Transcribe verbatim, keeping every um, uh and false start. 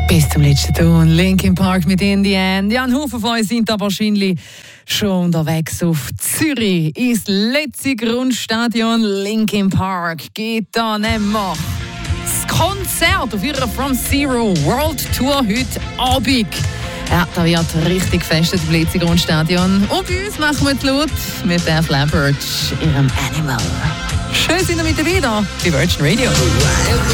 Bis zum letzten Ton. Linkin Park mit In the End. Ja, ein Haufen von euch sind da wahrscheinlich schon unterwegs auf Zürich. Ins letzte Grundstadion Linkin Park geht da nämlich das Konzert auf ihrer From Zero World Tour heute Abend. Ja, da wird richtig gefestet im letzten Grundstadion. Und bei uns machen wir es laut mit der Leppard, ihrem Animal. Schön, sind ihr mit dabei da bei Virgin Radio.